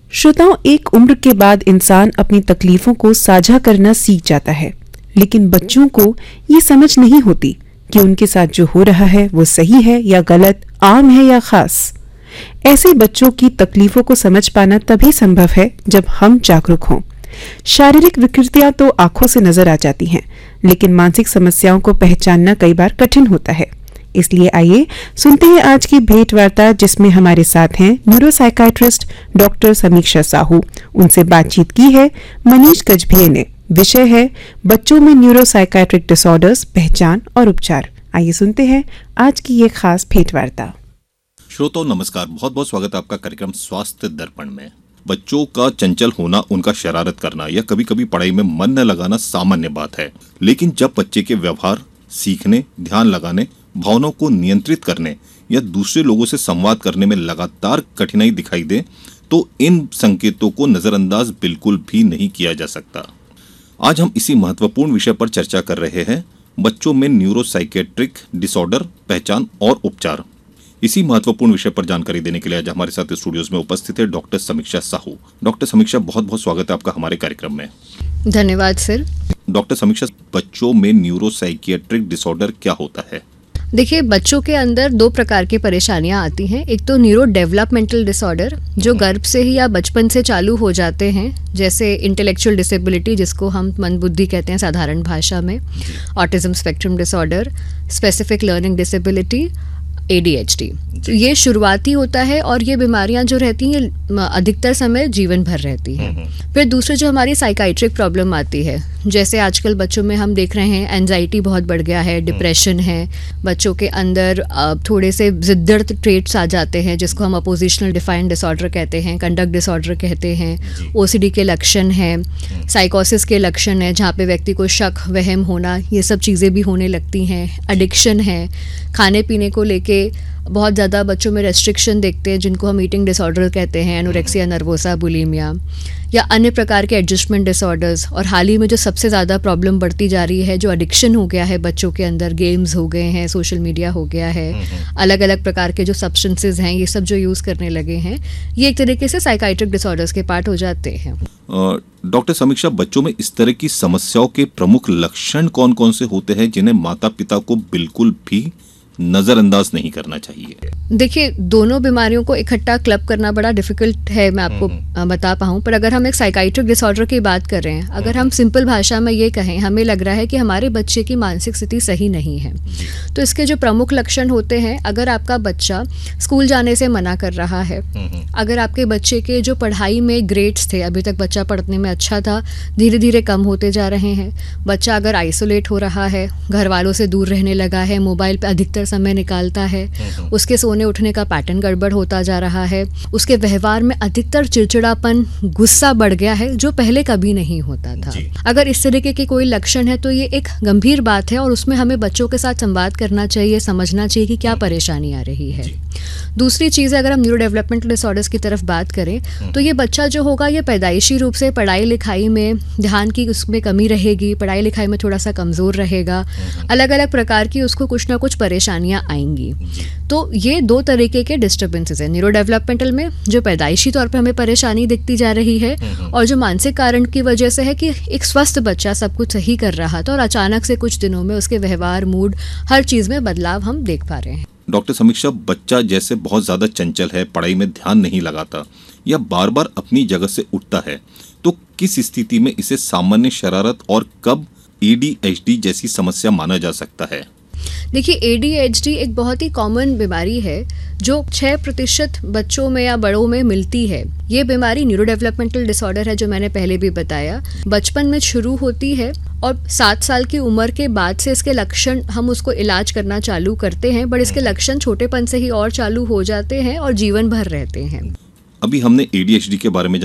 श्रोताओं, एक उम्र के बाद इंसान अपनी तकलीफों को साझा करना सीख जाता है, लेकिन बच्चों को ये समझ नहीं होती कि उनके साथ जो हो रहा है वो सही है या गलत, आम है या खास। ऐसे बच्चों की तकलीफों को समझ पाना तभी संभव है जब हम जागरूक हों। शारीरिक विकृतियां तो आंखों से नजर आ जाती हैं, लेकिन मानसिक समस्याओं को पहचानना कई बार कठिन होता है। इसलिए आइए सुनते हैं आज की भेंट वार्ता, जिसमें हमारे साथ हैं न्यूरोसाइकाइट्रिस्ट डॉक्टर समीक्षा साहू। उनसे बातचीत की है मनीष गजभिये ने। विषय है बच्चों में न्यूरोसाइकाइट्रिक डिसऑर्डर्स, पहचान और उपचार। आइए सुनते हैं आज की ये खास भेंट वार्ता। श्रोताओं नमस्कार, बहुत बहुत स्वागत है आपका कार्यक्रम स्वास्थ्य दर्पण में। बच्चों का चंचल होना, उनका शरारत करना या कभी कभी पढ़ाई में मन न लगाना सामान्य बात है, लेकिन जब बच्चे के व्यवहार, सीखने, ध्यान लगाने, भावनाओं को नियंत्रित करने या दूसरे लोगों से संवाद करने में लगातार कठिनाई दिखाई दे, तो इन संकेतों को नजरअंदाज बिल्कुल भी नहीं किया जा सकता। आज हम इसी महत्वपूर्ण विषय पर चर्चा कर रहे हैं, बच्चों में न्यूरोसाइकेट्रिक डिसऑर्डर, पहचान और उपचार। इसी महत्वपूर्ण विषय पर जानकारी देने के लिए आज हमारे साथ स्टूडियोज में उपस्थित है डॉक्टर समीक्षा साहू। डॉक्टर समीक्षा, बहुत बहुत स्वागत है आपका हमारे कार्यक्रम में। धन्यवाद सर। डॉक्टर समीक्षा, बच्चों में न्यूरोसाइकियाट्रिक डिसऑर्डर क्या होता है? देखिए, बच्चों के अंदर दो प्रकार की परेशानियां आती हैं। एक तो न्यूरो डेवलपमेंटल डिसऑर्डर, जो गर्भ से ही या बचपन से चालू हो जाते हैं, जैसे इंटेलेक्चुअल डिसेबिलिटी, जिसको हम मंदबुद्धि कहते हैं साधारण भाषा में, autism spectrum disorder, specific learning disability, ADHD। तो ये शुरुआती होता है और ये बीमारियां जो रहती हैं अधिकतर समय जीवन भर रहती हैं। फिर दूसरे जो हमारी साइकाइट्रिक प्रॉब्लम आती है, जैसे आजकल बच्चों में हम देख रहे हैं एंजाइटी बहुत बढ़ गया है, डिप्रेशन है, बच्चों के अंदर थोड़े से जिद्दत ट्रेट्स आ जाते हैं, जिसको हम अपोजिशनल डिफाइंड डिसऑर्डर कहते हैं, कंडक्ट डिसऑर्डर कहते हैं, OCD के लक्षण हैं, साइकोसिस के लक्षण हैं, जहाँ पे व्यक्ति को शक, वहम होना, ये सब चीज़ें भी होने लगती हैं। एडिक्शन है, खाने पीने को लेके बहुत ज़्यादा बच्चों में रेस्ट्रिक्शन देखते हैं, जिनको हम ईटिंग डिसऑर्डर कहते हैं, एनोरेक्सिया नर्वोसा, बुलिमिया, या अन्य प्रकार के एडजस्टमेंट डिसऑर्डर्स। और हाल ही में जो सबसे ज़्यादा प्रॉब्लम बढ़ती जा रही है, जो एडिक्शन हो गया है बच्चों के अंदर, गेम्स हो गए हैं, सोशल मीडिया हो गया है, अलग अलग प्रकार के जो सब्सटेंसेज हैं, ये सब जो यूज़ करने लगे हैं, ये एक तरीके से साइकाइट्रिक डिसऑर्डर्स के पार्ट हो जाते हैं। डॉक्टर समीक्षा, बच्चों में इस तरह की समस्याओं के प्रमुख लक्षण कौन कौन से होते हैं जिन्हें माता पिता को बिल्कुल भी नजरअंदाज नहीं करना चाहिए? देखिए, दोनों बीमारियों को इकट्ठा क्लब करना बड़ा डिफिकल्ट है, मैं आपको बता पाऊँ। पर अगर हम एक साइकाइट्रिक डिसऑर्डर की बात कर रहे हैं, अगर हम सिंपल भाषा में ये कहें, हमें लग रहा है कि हमारे बच्चे की मानसिक स्थिति सही नहीं है, तो इसके जो प्रमुख लक्षण होते हैं, अगर आपका बच्चा स्कूल जाने से मना कर रहा है, अगर आपके बच्चे के जो पढ़ाई में ग्रेड्स थे, अभी तक बच्चा पढ़ने में अच्छा था, धीरे धीरे कम होते जा रहे हैं, बच्चा अगर आइसोलेट हो रहा है, घर वालों से दूर रहने लगा है, मोबाइल पे अधिकतर समय निकालता है, उसके सोने उठने का पैटर्न गड़बड़ होता जा रहा है, उसके व्यवहार में अधिकतर चिड़चिड़ापन, गुस्सा बढ़ गया है, जो पहले कभी नहीं होता था। अगर इस तरीके के कोई लक्षण है तो ये एक गंभीर बात है और उसमें हमें बच्चों के साथ संवाद करना चाहिए, समझना चाहिए कि क्या परेशानी आ रही है। दूसरी चीज़ है, अगर हम न्यूरो डेवलपमेंटल डिसऑर्डर्स की तरफ बात करें, तो ये बच्चा जो होगा, ये पैदाइशी रूप से पढ़ाई लिखाई में ध्यान की उसमें कमी रहेगी, पढ़ाई लिखाई में थोड़ा सा कमज़ोर रहेगा, अलग अलग प्रकार की उसको कुछ ना कुछ परेशानियां आएंगी। तो ये दो तरीके के डिस्टर्बेंसेस हैं, न्यूरो डेवलपमेंटल में जो पैदाइशी तौर पर हमें परेशानी दिखती जा रही है, और जो मानसिक कारण की वजह से है कि एक स्वस्थ बच्चा सब कुछ सही कर रहा था और अचानक से कुछ दिनों में उसके व्यवहार, मूड, हर चीज़ में बदलाव हम देख पा रहे हैं। डॉक्टर समीक्षा, बच्चा जैसे बहुत ज्यादा चंचल है, पढ़ाई में ध्यान नहीं लगाता या बार बार अपनी जगह से उठता है, तो किस स्थिति में इसे सामान्य शरारत और कब ADHD जैसी समस्या माना जा सकता है? देखिए, ADHD एक बहुत ही कॉमन बीमारी है जो 6% बच्चों में या बड़ों में मिलती है। ये बीमारी न्यूरो डेवलपमेंटल डिसऑर्डर है, जो मैंने पहले भी बताया, बचपन में शुरू होती है और 7 साल की उम्र के बाद से इसके लक्षण, हम उसको इलाज करना चालू करते हैं, बट इसके लक्षण छोटेपन से ही और चालू हो जाते हैं और जीवन भर रहते हैं। अभी हमने ADHD के बारे में